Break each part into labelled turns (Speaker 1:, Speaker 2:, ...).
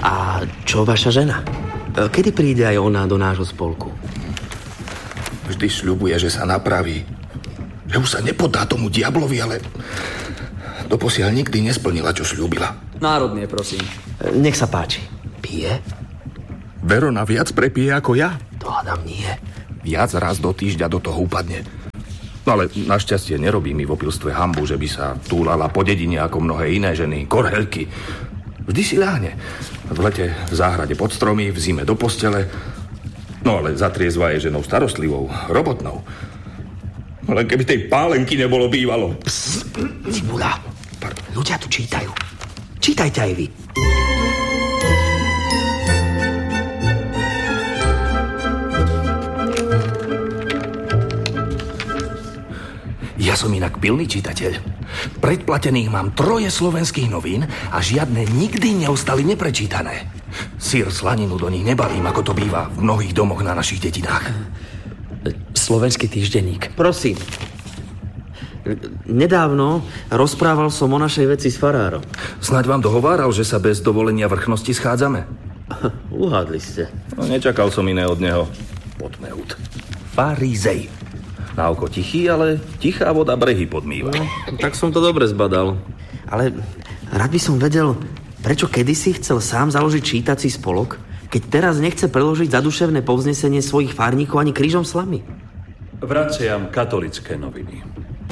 Speaker 1: A čo vaša žena? Kedy príde aj ona do nášho spolku?
Speaker 2: Vždy sľubuje, že sa napraví. Že už sa nepodá tomu diablovi, ale doposiaľ nikdy nesplnila, čo sľúbila.
Speaker 3: Národne, prosím.
Speaker 1: Nech sa páči. Pije?
Speaker 2: Verona viac prepije ako ja.
Speaker 1: To hádam nie.
Speaker 2: Viac raz do týždňa do toho upadne. No ale našťastie nerobí mi v opilstve hanbu, že by sa túlala po dedine ako mnohé iné ženy, korhelky. Vždy si ľahne. V lete v záhrade pod stromy, v zime do postele. No ale zatriezva je ženou starostlivou, robotnou. No len keby tej pálenky nebolo bývalo.
Speaker 1: Psst, Cibula. Ľudia tu čítajú. Čítajte aj vy.
Speaker 2: Ja som inak pilný čitateľ. Predplatených mám 3 slovenských novín a žiadne nikdy neostali neprečítané. Syr, slaninu do nich nebalím, ako to býva v mnohých domoch na našich dedinách.
Speaker 3: Slovenský týždenník.
Speaker 1: Prosím. Nedávno rozprával som o našej veci s farárom.
Speaker 2: Snáď vám dohováral, že sa bez dovolenia vrchnosti schádzame?
Speaker 1: Uhádli ste.
Speaker 2: No, nečakal som iné od neho. Podmeut. Farizej. Na oko tichý, ale tichá voda brehy podmýva.
Speaker 1: No, tak som to dobre zbadal. Ale rád by som vedel, prečo kedysi chcel sám založiť čítací spolok, keď teraz nechce preložiť zaduševné povznesenie svojich farníkov ani krížom slamy.
Speaker 4: Vraciam katolické noviny.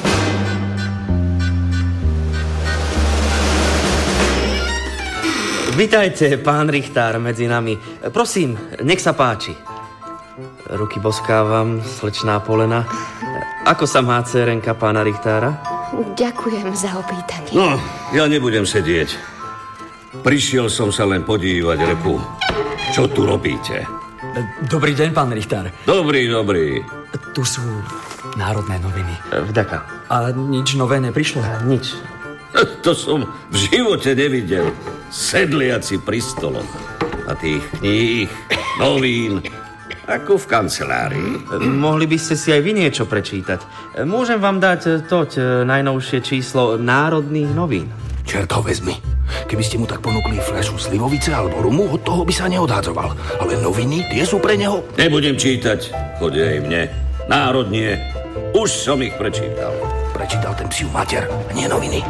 Speaker 1: Vitajte, pán Richtár, medzi nami. Prosím, nech sa páči. Ruky boskávam, slečná Polena. Ako sa má dcérenka pána Richtára?
Speaker 5: Ďakujem za opýtanie.
Speaker 6: No, ja nebudem sedieť. Prišiel som sa len podívať, Reku. Čo tu robíte?
Speaker 3: Dobrý deň, pán Richtár.
Speaker 6: Dobrý.
Speaker 3: Tu sú národné noviny.
Speaker 1: Vďaka.
Speaker 3: A nič nové neprišlo?
Speaker 1: Nič.
Speaker 6: To som v živote nevidel. Sedliaci pri stoloch. A tých kníh, novín, ako v kancelárii.
Speaker 1: Mohli by ste si aj vy niečo prečítať. Môžem vám dať toť najnovšie číslo Národných novín.
Speaker 2: Čert ho vezmi. Keby ste mu tak ponúkli fľašu slivovice alebo rumu, od toho by sa neodhádzoval. Ale noviny, tie sú pre neho.
Speaker 6: Nebudem čítať. Chodia aj mne. Národnie. Už som ich prečítal.
Speaker 2: Prečítal ten psiu mater, a nie noviny.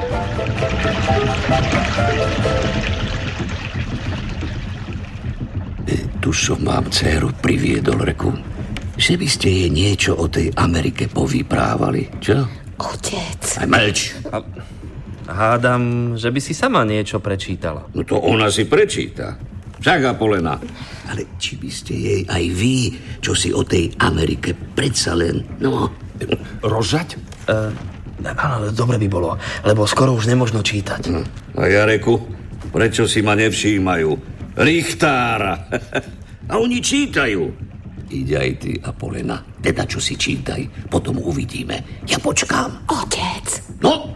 Speaker 6: Tu som vám dceru priviedol, Reku. Že by ste jej niečo o tej Amerike povyprávali, čo?
Speaker 5: Otec.
Speaker 6: Aj mlč.
Speaker 1: Hádam, že by si sama niečo prečítala.
Speaker 6: No to ona si prečíta. Však, Polena. Ale či by ste jej aj vy, čo si o tej Amerike predsa len, no...
Speaker 2: Rozžať?
Speaker 1: Áno, dobre by bolo, lebo skoro už nemožno čítať.
Speaker 6: A ja, Reku, prečo si ma nevšímajú? Richtára. A oni čítajú. Ide aj ty, Apolena. Teda, čo si čítaj. Potom uvidíme. Ja počkám.
Speaker 5: Otec.
Speaker 6: No!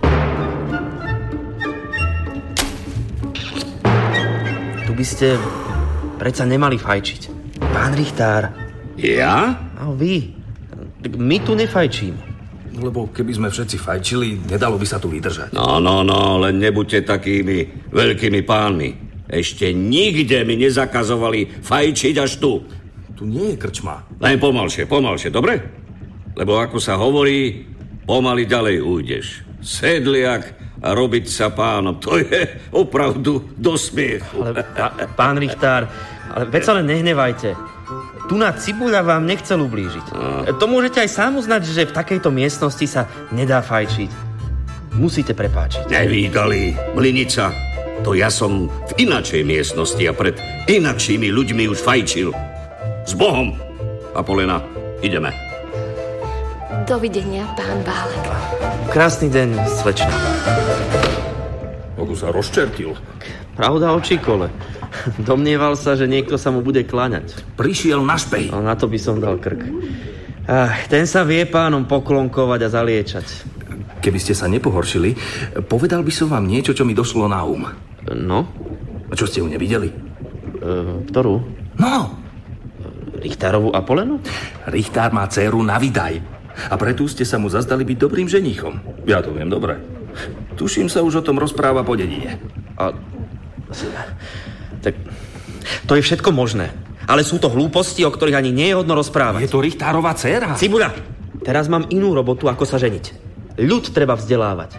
Speaker 1: Tu by ste predsa nemali fajčiť. Pán Richtár.
Speaker 6: Ja?
Speaker 1: A vy. My tu nefajčíme.
Speaker 2: Lebo keby sme všetci fajčili, nedalo by sa tu vydržať.
Speaker 6: No, len nebuďte takými veľkými pánmi. Ešte nikde mi nezakazovali fajčiť až tu.
Speaker 2: Tu nie je krčma.
Speaker 6: Len pomalšie, dobre? Lebo ako sa hovorí, pomaly ďalej ujdeš. Sedliak a robiť sa pánom, to je opravdu do smiechu.
Speaker 1: Ale pán Richtár, ale veď sa len nehnevajte. Tu na Cibuľa vám nechcel ublížiť. To môžete aj sám uznať, že v takejto miestnosti sa nedá fajčiť. Musíte prepáčiť.
Speaker 6: Nevídali, Mlinica. To ja som v inačej miestnosti a pred inakšími ľuďmi už fajčil. S Bohom. Apolena, ideme.
Speaker 5: Dovidenia, pán Válek.
Speaker 1: Krásny deň, slečna.
Speaker 2: Ako sa rozčertil.
Speaker 1: Pravda o čikole. Domnieval sa, že niekto sa mu bude kláňať.
Speaker 2: Prišiel na špej.
Speaker 1: No, na to by som dal krk. Ten sa vie pánom poklonkovať a zaliečať.
Speaker 2: Keby ste sa nepohoršili, povedal by som vám niečo, čo mi došlo na um.
Speaker 1: No?
Speaker 2: A čo ste ju nevideli?
Speaker 1: Ktorú?
Speaker 2: No!
Speaker 1: Richtárovú Apolenu?
Speaker 2: Richtár má dcéru na vydaj. A preto ste sa mu zazdali byť dobrým ženíchom. Ja to viem dobre. Tuším sa už o tom rozpráva po dedine.
Speaker 1: A Tak to je všetko možné. Ale sú to hlúposti, o ktorých ani nie je hodno rozprávať.
Speaker 2: Je to Richtárová dcéra.
Speaker 1: Cibuľa, teraz mám inú robotu, ako sa ženiť. Ľud treba vzdelávať.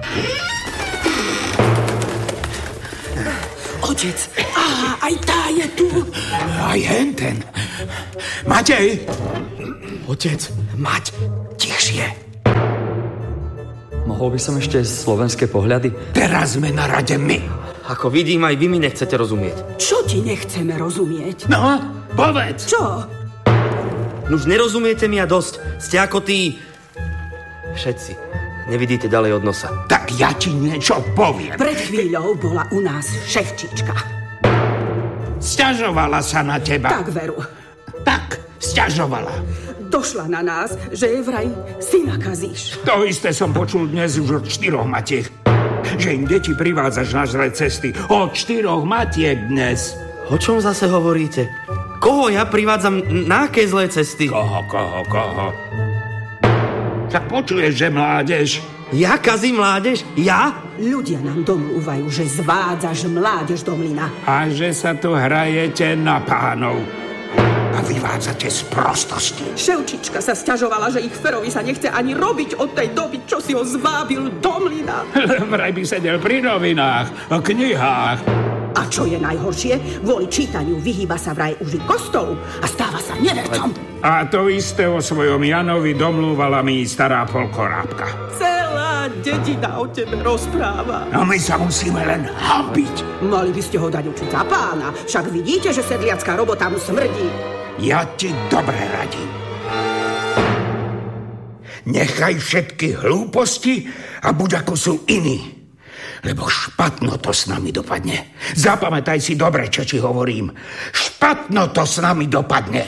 Speaker 7: Otec, aj tá je tu.
Speaker 8: Aj henten. Matej!
Speaker 3: Otec,
Speaker 8: Mať, tichšie.
Speaker 3: mohol by som ešte slovenské pohľady?
Speaker 8: Teraz sme na rade my.
Speaker 1: Ako vidím, aj vy mi nechcete rozumieť.
Speaker 7: Čo ti nechceme rozumieť?
Speaker 8: No, povedz.
Speaker 7: Čo?
Speaker 1: Nuž nerozumiete mi a dosť. Ste ako tí... Všetci. Nevidíte ďalej od nosa.
Speaker 8: Tak ja ti niečo poviem.
Speaker 7: Pred chvíľou bola u nás ševčička.
Speaker 8: Sťažovala sa na teba.
Speaker 7: Tak, Veru.
Speaker 8: Tak, sťažovala.
Speaker 7: Došla na nás, že je vraj syna kazíš.
Speaker 8: To isté som počul dnes už od 4 matiek. Že im deti privádzaš na zlé cesty. Od 4 matiek dnes.
Speaker 1: O čom zase hovoríte? Koho ja privádzam na aké zlé cesty?
Speaker 8: Koho? Však počuješ, že mládež.
Speaker 1: Ja kazím mládež? Ja?
Speaker 7: Ľudia nám domlúvajú, že zvádzaš mládež do mlyna.
Speaker 8: A že sa tu hrajete na pánov. A vyvádzate z prostosti.
Speaker 7: Ševčička sa sťažovala, že ich Ferovi sa nechce ani robiť od tej doby, čo si ho zvábil do mlyna.
Speaker 8: Vraj by sedel pri novinách, knihách.
Speaker 7: A čo je najhoršie? Kvôli čítaniu vyhýba sa vraj už i kostolu a stáva sa nevercom.
Speaker 8: A to isté o svojom Janovi domlúvala mi stará polkorábka.
Speaker 7: Celá dedina o tebe rozpráva.
Speaker 8: No my sa musíme len hambiť.
Speaker 7: Mali by ste ho dať učiť za pána. Však vidíte, že sedliacká robota mu smrdí.
Speaker 8: Ja ti dobre radím. Nechaj všetky hlúposti a buď ako sú iní. Lebo špatno to s nami dopadne. Zapamätaj si dobre, čo ti hovorím. Špatno to s nami dopadne.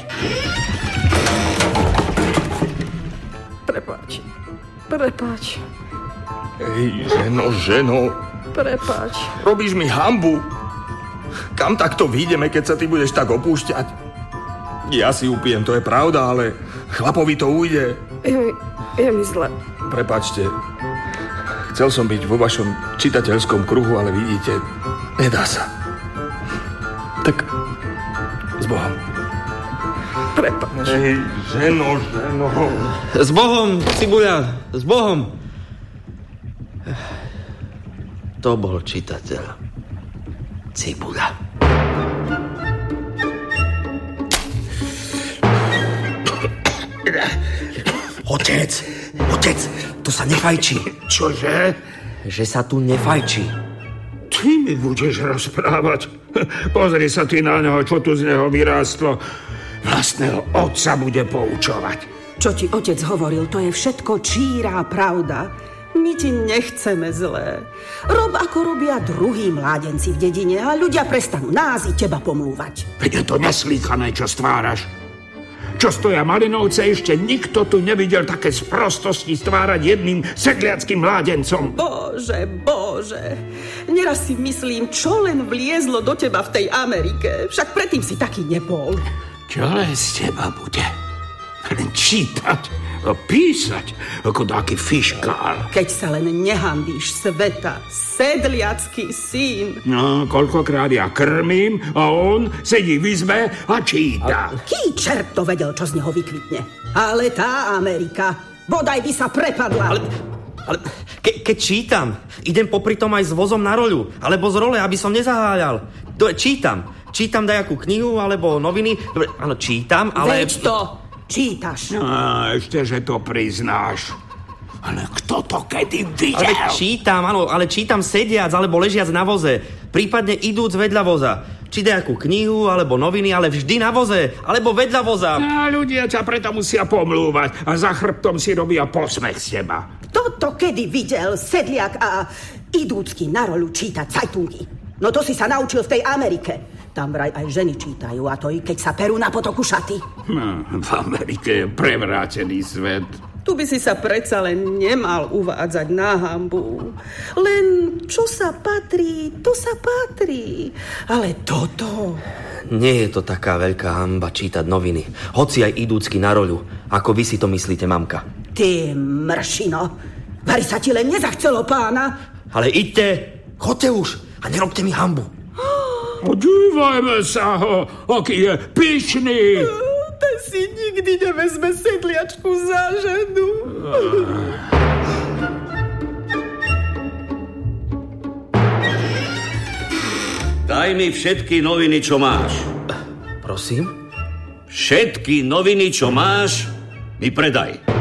Speaker 9: Prepáč.
Speaker 2: Ej, ženo.
Speaker 9: Prepáč.
Speaker 2: Robíš mi hanbu. Kam takto vyjdeme, keď sa ty budeš tak opúšťať? Ja si upijem, to je pravda, ale chlapovi to ujde.
Speaker 9: Je mi zle.
Speaker 2: Prepáčte. Chcel som byť vo vašom čitateľskom kruhu, ale vidíte, nedá sa. Tak s Bohom.
Speaker 9: Prepáč.
Speaker 2: Ej, ženo.
Speaker 1: S Bohom, Cibuľa, s Bohom. To bol čitateľ. Cibuľa. Otec, tu sa nefajčí.
Speaker 8: Čože?
Speaker 1: Že sa tu nefajčí.
Speaker 8: Ty mi budeš rozprávať. Pozri sa ty na neho, čo tu z neho vyrástlo. Vlastného otca bude poučovať.
Speaker 7: Čo ti otec hovoril, to je všetko čírá pravda. My ti nechceme zlé. Rob, ako robia druhí mládenci v dedine a ľudia prestanú nás i teba pomlúvať.
Speaker 8: Veď je to neslýchané, čo stváraš. Čo stoja Malinovce, ešte nikto tu nevidel také sprostosti stvárať jedným sedliackým mládencom.
Speaker 7: Bože. Neraz si myslím, čo len vliezlo do teba v tej Amerike. Však predtým si taký nebol.
Speaker 8: Čo len z teba bude? Len čítať a písať, ako taký fiškál.
Speaker 7: Keď sa len nehambíš sveta, sedliacký syn.
Speaker 8: No, koľkokrát ja krmím a on sedí v izbe a číta.
Speaker 7: Ký čert to vedel, čo z neho vykvitne. Ale tá Amerika, bodaj by sa prepadla.
Speaker 1: Ale keď čítam, idem popri tom aj s vozom na roľu, alebo z role, aby som nezaháľal. Čítam dajakú knihu, alebo noviny. Dobre, áno, čítam, ale...
Speaker 7: Veď to čítaš.
Speaker 8: No, ešte, že to priznáš. Ale kto to kedy videl?
Speaker 1: Ale čítam sediac, alebo ležiac na voze. Prípadne idúc vedľa voza. Či dajakú knihu, alebo noviny, ale vždy na voze, alebo vedľa voza.
Speaker 8: A ľudia ťa preto musia pomlúvať a za chrbtom si robia posmech z teba.
Speaker 7: Kto to kedy videl, sedliak a idúcky na rolu čítať cajtungy? No to si sa naučil v tej Amerike. Tam vraj aj ženy čítajú, a to i keď sa perú na potoku šaty.
Speaker 8: V Amerike je prevrátený svet.
Speaker 7: Tu by si sa predsa len nemal uvádzať na hanbu. Len čo sa patrí, to sa patrí. Ale toto...
Speaker 1: Nie je to taká veľká hanba čítať noviny. Hoci aj idúcky na roľu. Ako vy si to myslíte, mamka?
Speaker 7: Ty mršino. Vari sa ti len nezachcelo, pána.
Speaker 1: Ale idte, chodte už a nerobte mi hanbu.
Speaker 8: Podívajme sa ho, aký je pyšný.
Speaker 7: Ten si nikdy nevezme sedliačku za ženu.
Speaker 6: Daj mi všetky noviny, čo máš.
Speaker 1: Prosím?
Speaker 6: Všetky noviny, čo máš, mi predaj.